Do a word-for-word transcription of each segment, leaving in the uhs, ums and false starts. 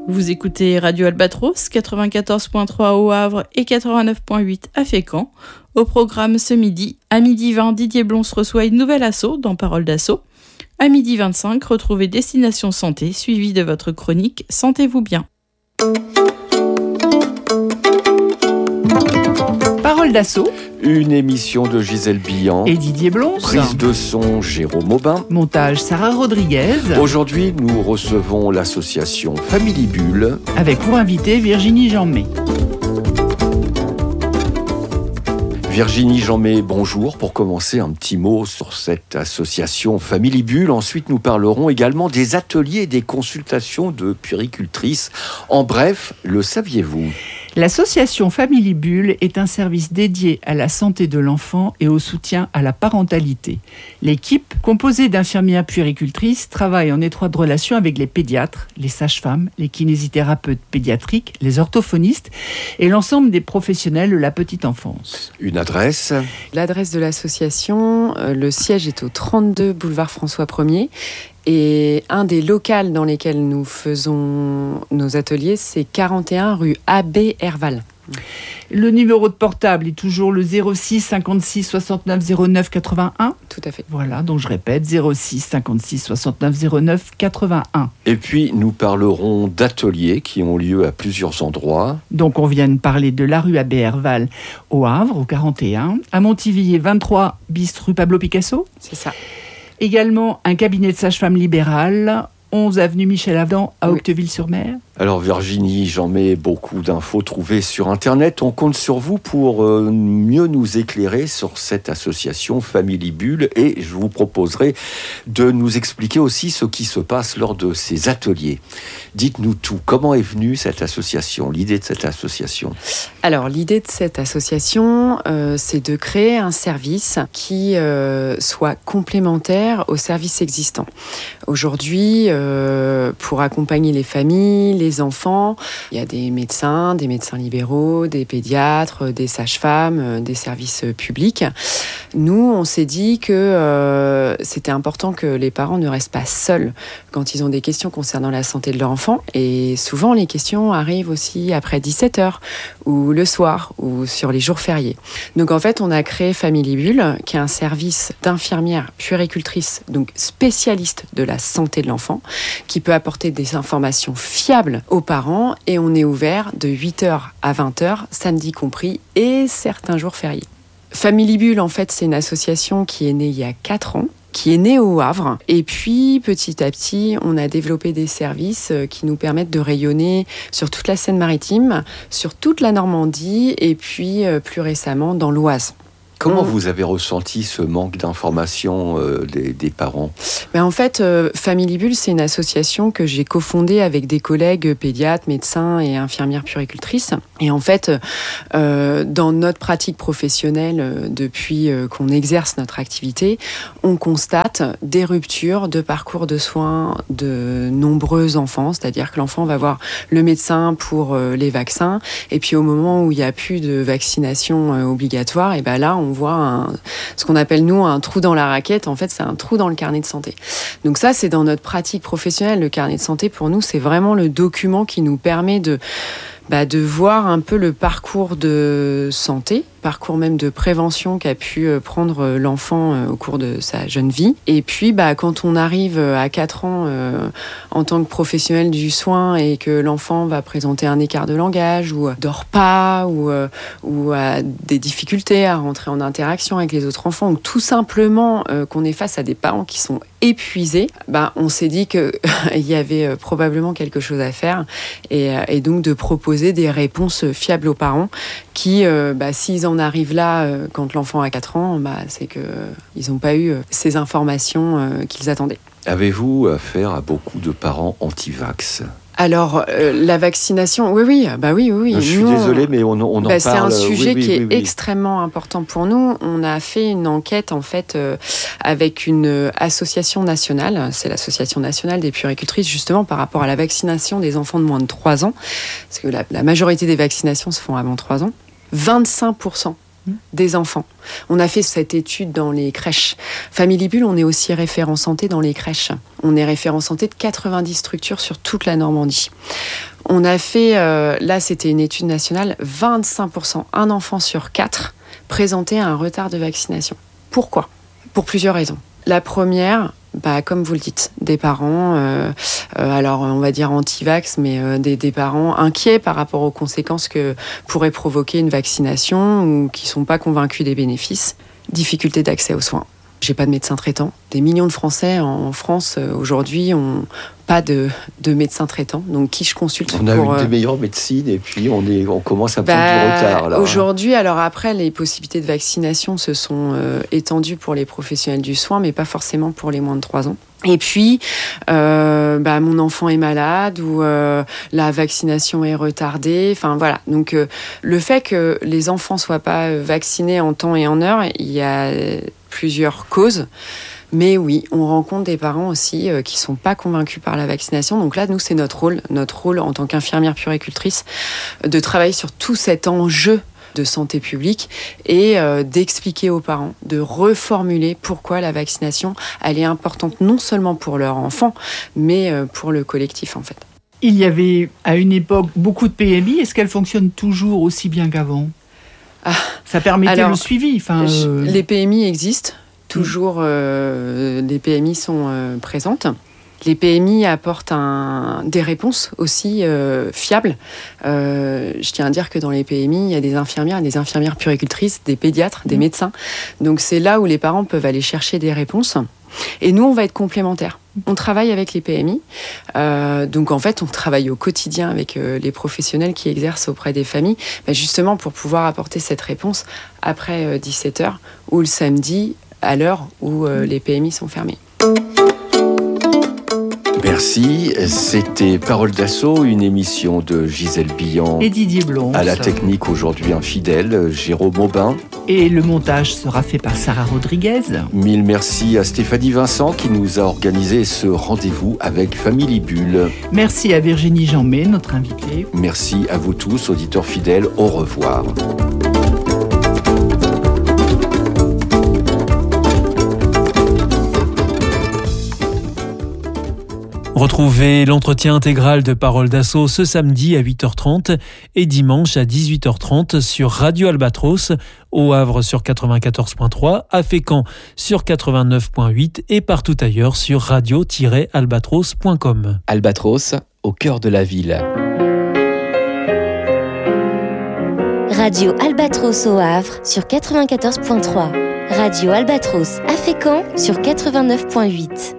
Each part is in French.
Vous écoutez Radio Albatros, quatre-vingt-quatorze virgule trois au Havre et quatre-vingt-neuf virgule huit à Fécamp. Au programme ce midi, à midi vingt, Didier Blons reçoit une nouvelle asso dans Parole d'Asso. À midi vingt-cinq, retrouvez Destination Santé, suivi de votre chronique Sentez-vous bien. Parole d'Asso. Une émission de Gisèle Billan et Didier Blons. Prise de son, Jérôme Aubin. Montage, Sarah Rodriguez. Aujourd'hui, nous recevons l'association Family Bulle. Avec pour invité Virginie Jeanmay. Virginie Jeanmay, bonjour. Pour commencer, un petit mot sur cette association Family Bulle. Ensuite, nous parlerons également des ateliers et des consultations de puéricultrices. En bref, le saviez-vous ? L'association Family Bulle est un service dédié à la santé de l'enfant et au soutien à la parentalité. L'équipe, composée d'infirmières puéricultrices, travaille en étroite relation avec les pédiatres, les sages-femmes, les kinésithérapeutes pédiatriques, les orthophonistes et l'ensemble des professionnels de la petite enfance. Une adresse ? L'adresse de l'association, euh, le siège est au trente-deux boulevard François premier. Et un des locaux dans lesquels nous faisons nos ateliers, c'est quarante et un rue Abbé Herval. Le numéro de portable est toujours le zéro six cinquante-six soixante-neuf zéro neuf quatre-vingt-un. Tout à fait. Voilà, donc je répète, zéro six cinquante-six soixante-neuf zéro neuf quatre-vingt-un. Et puis, nous parlerons d'ateliers qui ont lieu à plusieurs endroits. Donc, on vient de parler de la rue Abbé Herval au Havre, au quarante et un, à Montivilliers, vingt-trois bis rue Pablo Picasso. C'est ça. Également, un cabinet de sage-femme libérale, onze avenue Michel Avedon à oui. Octeville-sur-Mer. Alors Virginie, j'en mets beaucoup d'infos trouvées sur Internet. On compte sur vous pour euh, mieux nous éclairer sur cette association Family Bulle et je vous proposerai de nous expliquer aussi ce qui se passe lors de ces ateliers. Dites-nous tout. Comment est venue cette association, l'idée de cette association ? Alors l'idée de cette association, euh, c'est de créer un service qui euh, soit complémentaire aux services existants. Aujourd'hui, euh, pour accompagner les familles, les enfants, il y a des médecins, des médecins libéraux, des pédiatres, des sages-femmes, des services publics. Nous, on s'est dit que euh, c'était important que les parents ne restent pas seuls quand ils ont des questions concernant la santé de leur enfant. Et souvent, les questions arrivent aussi après dix-sept heures ou le soir ou sur les jours fériés. Donc en fait, on a créé Family Bulle, qui est un service d'infirmières puéricultrices, donc spécialistes de la santé de l'enfant, qui peut apporter des informations fiables aux parents et on est ouvert de huit heures à vingt heures, samedi compris, et certains jours fériés. Family Bulle, en fait, c'est une association qui est née il y a quatre ans, qui est née au Havre. Et puis, petit à petit, on a développé des services qui nous permettent de rayonner sur toute la Seine-Maritime, sur toute la Normandie et puis, plus récemment, dans l'Oise. Comment vous avez ressenti ce manque d'information euh, des, des parents ? Ben en fait, euh, Family Bulle, c'est une association que j'ai cofondée avec des collègues pédiatres, médecins et infirmières puéricultrices. Et en fait, euh, dans notre pratique professionnelle, euh, depuis euh, qu'on exerce notre activité, on constate des ruptures de parcours de soins de nombreux enfants. C'est-à-dire que l'enfant va voir le médecin pour euh, les vaccins. Et puis au moment où il n'y a plus de vaccination euh, obligatoire, et ben là, on voit un, ce qu'on appelle, nous, un trou dans la raquette. En fait, c'est un trou dans le carnet de santé. Donc ça, c'est dans notre pratique professionnelle. Le carnet de santé, pour nous, c'est vraiment le document qui nous permet de, bah, de voir un peu le parcours de santé, parcours même de prévention qu'a pu prendre l'enfant au cours de sa jeune vie. Et puis, bah, quand on arrive à quatre ans euh, en tant que professionnel du soin et que l'enfant va présenter un écart de langage ou dort pas ou, euh, ou a des difficultés à rentrer en interaction avec les autres enfants ou tout simplement euh, qu'on est face à des parents qui sont épuisés, bah, on s'est dit qu'il y avait probablement quelque chose à faire et, et donc de proposer des réponses fiables aux parents qui, euh, bah, s'ils en arrivent là euh, quand l'enfant a quatre ans, bah, c'est qu'ils n'ont pas eu euh, ces informations euh, qu'ils attendaient. Avez-vous affaire à beaucoup de parents anti-vax ? Alors, euh, la vaccination, oui, oui, bah oui, oui. Je suis nous, désolé, mais on, on en bah, parle. C'est un sujet oui, oui, qui est oui, oui. extrêmement important pour nous. On a fait une enquête, en fait, euh, avec une association nationale. C'est l'association nationale des puéricultrices, justement, par rapport à la vaccination des enfants de moins de trois ans. Parce que la, la majorité des vaccinations se font avant trois ans. vingt-cinq pour cent des enfants. On a fait cette étude dans les crèches. Family Bulle, on est aussi référent santé dans les crèches. On est référent santé de quatre-vingt-dix structures sur toute la Normandie. On a fait, euh, là c'était une étude nationale, vingt-cinq pour cent, un enfant sur quatre présentait un retard de vaccination. Pourquoi ? Pour plusieurs raisons. La première, bah, comme vous le dites, des parents, euh, euh, alors on va dire anti-vax, mais euh, des, des parents inquiets par rapport aux conséquences que pourrait provoquer une vaccination ou qui ne sont pas convaincus des bénéfices. Difficulté d'accès aux soins. J'ai pas de médecin traitant. Des millions de Français en France euh, aujourd'hui ont pas de, de médecin traitant. Donc qui je consulte On a pour, une euh... des meilleures médecines et puis on, est, on commence à prendre bah, du retard. Là. Aujourd'hui, alors après, les possibilités de vaccination se sont euh, étendues pour les professionnels du soin, mais pas forcément pour les moins de trois ans. Et puis, euh, bah, mon enfant est malade ou euh, la vaccination est retardée. Enfin voilà. Donc euh, le fait que les enfants soient pas vaccinés en temps et en heure, il y a plusieurs causes. Mais oui, on rencontre des parents aussi euh, qui sont pas convaincus par la vaccination. Donc là, nous, c'est notre rôle, notre rôle en tant qu'infirmière puéricultrice, de travailler sur tout cet enjeu de santé publique et euh, d'expliquer aux parents, de reformuler pourquoi la vaccination, elle est importante non seulement pour leur enfant, mais euh, pour le collectif en fait. Il y avait à une époque beaucoup de P M I. Est-ce qu'elle fonctionne toujours aussi bien qu'avant ? ah, Ça permettait alors, le suivi. Enfin, euh... Les P M I existent. Toujours, euh, les P M I sont euh, présentes. Les P M I apportent un, des réponses aussi euh, fiables. Euh, je tiens à dire que dans les P M I, il y a des infirmières, des infirmières puéricultrices, des pédiatres, des mmh. médecins. Donc c'est là où les parents peuvent aller chercher des réponses. Et nous, on va être complémentaires. On travaille avec les P M I. Euh, donc en fait, on travaille au quotidien avec euh, les professionnels qui exercent auprès des familles, bah, justement pour pouvoir apporter cette réponse après euh, dix-sept heures ou le samedi, à l'heure où euh, les P M I sont fermés. Merci. C'était Parole d'Assaut, une émission de Gisèle Billan et Didier Blons. À la technique aujourd'hui infidèle, Jérôme Aubin. Et le montage sera fait par Sarah Rodriguez. Mille merci à Stéphanie Vincent qui nous a organisé ce rendez-vous avec Family Bulle. Merci à Virginie Jeanmet, notre invitée. Merci à vous tous, auditeurs fidèles. Au revoir. Retrouvez l'entretien intégral de Parole d'Assaut ce samedi à huit heures trente et dimanche à dix-huit heures trente sur Radio Albatros, au Havre sur quatre-vingt-quatorze point trois, à Fécamp sur quatre-vingt-neuf point huit et partout ailleurs sur radio tiret albatros point com. Albatros, au cœur de la ville. Radio Albatros au Havre sur quatre-vingt-quatorze point trois. Radio Albatros à Fécamp sur quatre-vingt-neuf point huit.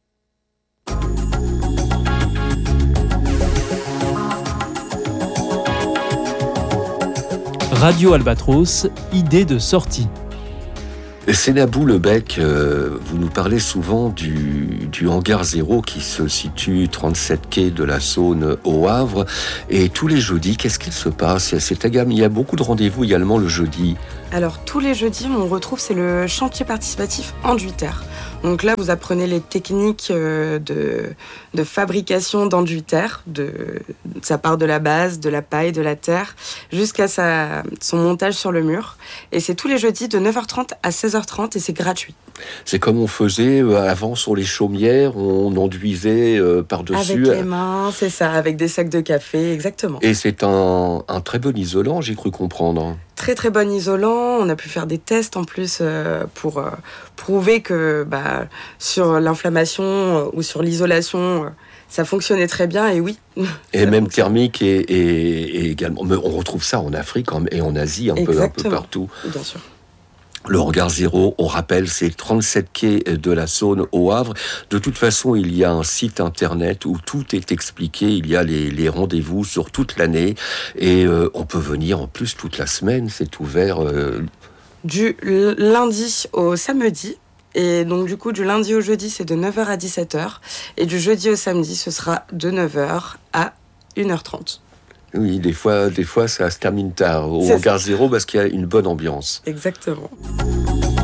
Radio Albatros, idée de sortie. Sénabou Lebec, euh, vous nous parlez souvent du, du hangar zéro qui se situe trente-sept quai de la Saône au Havre. Et tous les jeudis, qu'est-ce qu'il se passe ? C'est agam- Il y a beaucoup de rendez-vous également le jeudi. Alors tous les jeudis, on retrouve, c'est le chantier participatif enduit terre. Donc là, vous apprenez les techniques de, de fabrication d'enduit terre. De, ça part de la base, de la paille, de la terre, jusqu'à sa, son montage sur le mur. Et c'est tous les jeudis de neuf heures trente à seize heures trente et c'est gratuit. C'est comme on faisait avant sur les chaumières, on enduisait par-dessus. Avec les mains, c'est ça, avec des sacs de café, exactement. Et c'est un, un très bon isolant, j'ai cru comprendre. Très très bon isolant, on a pu faire des tests en plus euh, pour euh, prouver que bah, sur l'inflammation euh, ou sur l'isolation, euh, ça fonctionnait très bien et oui. Et même thermique et, et, et également, mais on retrouve ça en Afrique et en Asie, un peu, un peu partout. Bien sûr. Le hangar zéro, on rappelle, c'est trente-sept quai de la Saône au Havre. De toute façon, il y a un site internet où tout est expliqué. Il y a les, les rendez-vous sur toute l'année. Et euh, on peut venir en plus toute la semaine. C'est ouvert... Euh... Du lundi au samedi. Et donc du coup, du lundi au jeudi, c'est de neuf heures à dix-sept heures. Et du jeudi au samedi, ce sera de neuf heures à une heure trente. Oui, des fois, des fois, ça se termine tard au hangar zéro parce qu'il y a une bonne ambiance. Exactement.